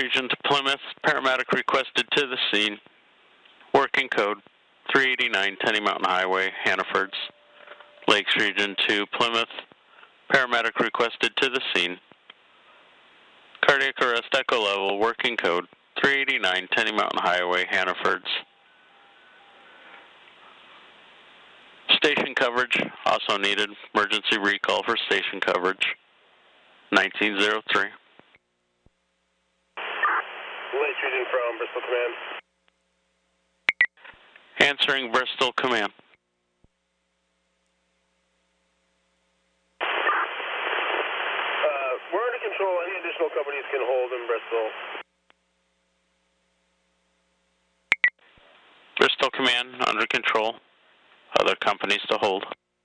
Region to Plymouth. Paramedic requested to the scene. Working code 389 Tenny Mountain Highway, Hannafords. Lakes Region to Plymouth. Paramedic requested to the scene. Cardiac arrest echo level, working code 389 Tenny Mountain Highway, Hannafords. Station coverage also needed. Emergency recall for station coverage. 1903. Lakes Region from Bristol Command. Answering Bristol Command. We're under control. Any additional companies can hold in Bristol. Bristol Command under control. Other companies to hold.